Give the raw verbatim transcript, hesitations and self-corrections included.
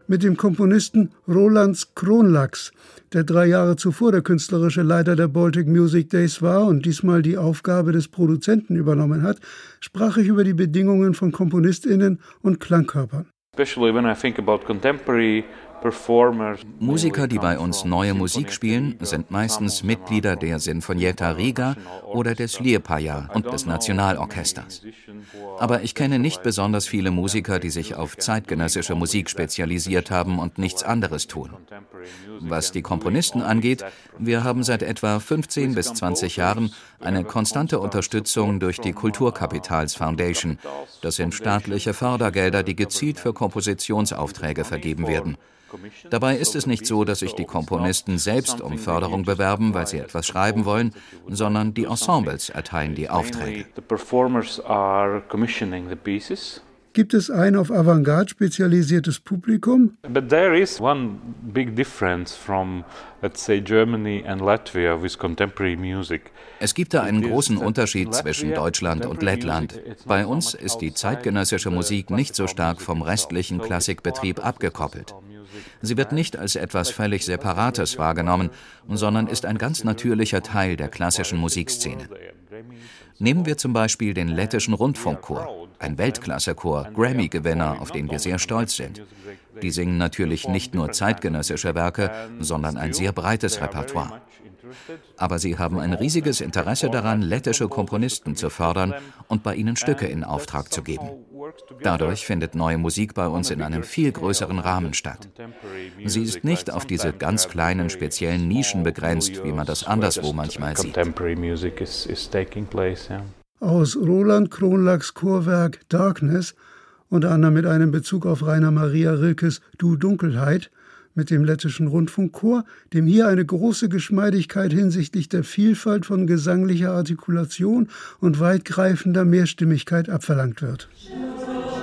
mit dem Komponisten Roland Kronlachs, der drei Jahre zuvor der künstlerische Leiter der Baltic Music Days war und diesmal die Aufgabe des Produzenten übernommen hat, sprach ich über die Bedingungen von KomponistInnen und Klangkörpern. Especially when I think about contemporary Musiker, die bei uns neue Musik spielen, sind meistens Mitglieder der Sinfonietta Riga oder des Liepāja und des Nationalorchesters. Aber ich kenne nicht besonders viele Musiker, die sich auf zeitgenössische Musik spezialisiert haben und nichts anderes tun. Was die Komponisten angeht, wir haben seit etwa fünfzehn bis zwanzig Jahren eine konstante Unterstützung durch die Kulturkapitals Foundation. Das sind staatliche Fördergelder, die gezielt für Kompositionsaufträge vergeben werden. Dabei ist es nicht so, dass sich die Komponisten selbst um Förderung bewerben, weil sie etwas schreiben wollen, sondern die Ensembles erteilen die Aufträge. Gibt es ein auf Avantgarde spezialisiertes Publikum? But there is one big difference from, let's say, Germany and Latvia with contemporary music. Es gibt da einen großen Unterschied zwischen Deutschland und Lettland. Bei uns ist die zeitgenössische Musik nicht so stark vom restlichen Klassikbetrieb abgekoppelt. Sie wird nicht als etwas völlig Separates wahrgenommen, sondern ist ein ganz natürlicher Teil der klassischen Musikszene. Nehmen wir zum Beispiel den lettischen Rundfunkchor, ein Weltklasse-Chor, Grammy-Gewinner, auf den wir sehr stolz sind. Die singen natürlich nicht nur zeitgenössische Werke, sondern ein sehr breites Repertoire. Aber sie haben ein riesiges Interesse daran, lettische Komponisten zu fördern und bei ihnen Stücke in Auftrag zu geben. Dadurch findet neue Musik bei uns in einem viel größeren Rahmen statt. Sie ist nicht auf diese ganz kleinen, speziellen Nischen begrenzt, wie man das anderswo manchmal sieht. Aus Roland Kronlachs Chorwerk Darkness, unter anderem mit einem Bezug auf Rainer Maria Rilkes Du Dunkelheit, mit dem lettischen Rundfunkchor, dem hier eine große Geschmeidigkeit hinsichtlich der Vielfalt von gesanglicher Artikulation und weitgreifender Mehrstimmigkeit abverlangt wird.